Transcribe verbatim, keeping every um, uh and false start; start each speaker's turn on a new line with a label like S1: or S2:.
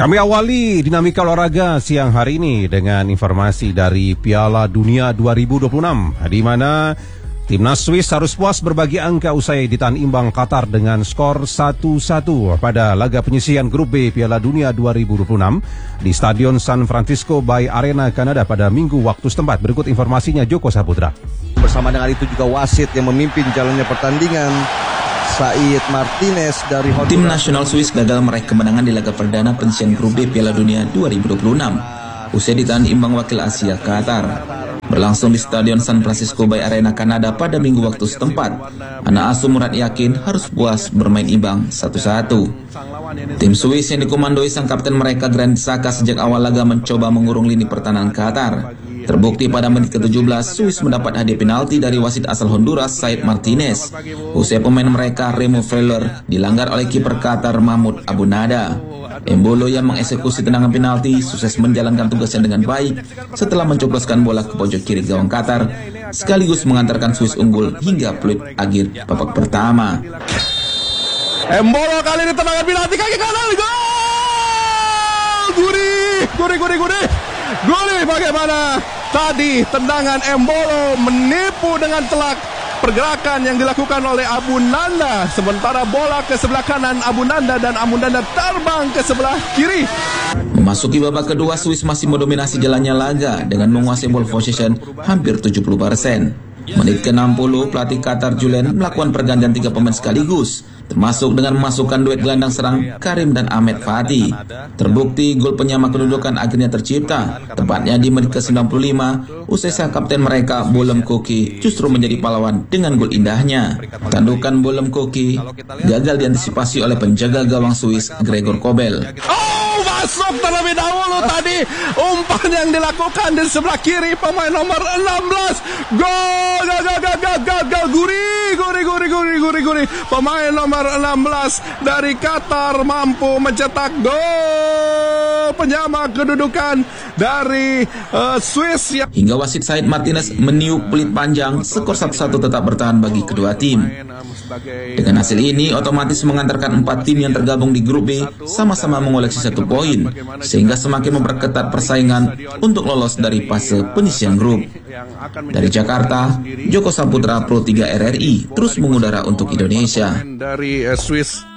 S1: Kami awali dinamika olahraga siang hari ini dengan informasi dari Piala Dunia dua ribu dua puluh enam, di mana timnas Swiss harus puas berbagi angka usai ditahan imbang Qatar dengan skor satu satu pada laga penyisihan Grup B Piala Dunia dua ribu dua puluh enam di Stadion San Francisco Bay Arena, Kanada pada Minggu waktu setempat. Berikut informasinya Joko Saputra.
S2: Bersama dengan itu juga wasit yang memimpin jalannya pertandingan, Said Martinez dari Honduras.
S3: Tim nasional Swiss gagal meraih kemenangan di laga perdana penyisihan Grup B Piala Dunia dua ribu dua puluh enam usai ditahan imbang wakil Asia Qatar. Berlangsung di Stadion San Francisco Bay Arena, Kanada pada Minggu waktu setempat. Anak asuh Murad yakin harus puas bermain imbang satu satu. Tim Swiss yang dikomandoi sang kapten mereka Granit Xhaka sejak awal laga mencoba mengurung lini pertahanan Qatar. Terbukti pada menit ke tujuh belas, Swiss mendapat hadiah penalti dari wasit asal Honduras, Said Martinez. Usai pemain mereka, Remo Freuler, dilanggar oleh kiper Qatar, Mahmoud Abunada. Embolo yang mengeksekusi tendangan penalti sukses menjalankan tugasnya dengan baik setelah mencoploskan bola ke pojok kiri gawang Qatar, sekaligus mengantarkan Swiss unggul hingga peluit akhir babak pertama.
S4: Embolo kali ini tendangan penalti kaki kanan, gol! Guri, guri, guri, guri. Goli bagaimana tadi tendangan Embolo menipu dengan telak pergerakan yang dilakukan oleh Abunanda, sementara bola ke sebelah kanan Abunanda dan Abunanda terbang ke sebelah kiri.
S3: Memasuki babak kedua, Swiss masih mendominasi jalannya laga dengan menguasai ball possession hampir tujuh puluh persen. Menit ke enam puluh, pelatih Qatar Julen melakukan pergantian tiga pemain sekaligus, termasuk dengan memasukkan duet gelandang serang Karim dan Ahmed Fatih. Terbukti gol penyama kedudukan akhirnya tercipta, tepatnya di menit ke sembilan puluh lima, usai sang kapten mereka Bolem Koki justru menjadi pahlawan dengan gol indahnya. Tandukan Bolem Koki gagal diantisipasi oleh penjaga gawang Swiss Gregor Kobel.
S4: Oh, masuk terlebih dahulu tadi umpan yang dilakukan di sebelah kiri pemain nomor enam belas. Gol, gol, gol, gol, gol, gol, gol, guri, guri, guri, guri, guri, guri. Pemain nomor enam belas dari Qatar mampu mencetak gol penyama kedudukan dari uh, Swiss. Yang...
S3: Hingga wasit Said Martinez meniup pelit panjang, skor satu satu tetap bertahan bagi kedua tim. Dengan hasil ini otomatis mengantarkan empat tim yang tergabung di Grup B sama-sama mengoleksi satu poin, sehingga semakin memperketat persaingan untuk lolos dari fase penyisihan grup. Dari Jakarta, Joko Saputra Pro tiga R R I terus mengudara untuk Indonesia.
S4: Dari Swiss